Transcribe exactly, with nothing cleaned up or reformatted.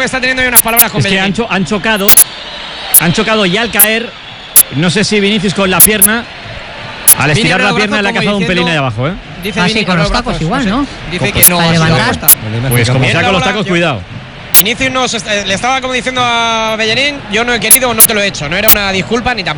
está teniendo unas palabras con Es que Bellerín. han, cho han chocado. Han chocado y al caer, no sé si Vinicius con la pierna, al estirar la pierna le ha cazado un pelín ahí abajo, ¿eh? Dice Así con los tacos igual, ¿no? Dice que no Para ha sido levantar. aposta. Pues como sea con los tacos, cuidado. Vinicius nos, le estaba como diciendo a Bellerín, yo no he querido o no te lo he hecho. No era una disculpa ni tampoco